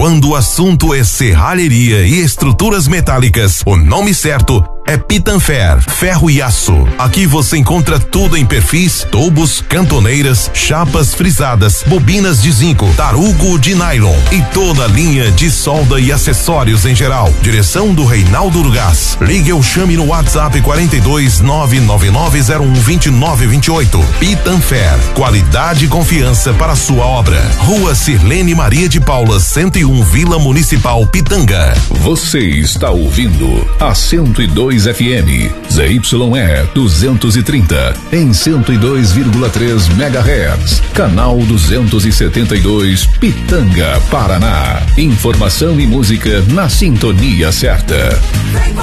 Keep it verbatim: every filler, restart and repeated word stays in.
Quando o assunto é serralheria e estruturas metálicas, o nome certo é Pitanfer, ferro e aço. Aqui você encontra tudo em perfis, tubos, cantoneiras, chapas frisadas, bobinas de zinco, tarugo de nylon e toda a linha de solda e acessórios em geral. Direção do Reinaldo Urgás. Ligue ou chame no WhatsApp quarenta e dois, nove nove nove zero um, vinte e nove vinte e oito. Pitanfer, qualidade e confiança para sua obra. Rua Sirlene Maria de Paula, cento e um, Vila Municipal, Pitanga. Você está ouvindo a cento e dois F M, Z Y E duzentos e trinta, em cento e dois vírgula três megahertz, canal duzentos e setenta e dois, Pitanga, Paraná. Informação e música na sintonia certa.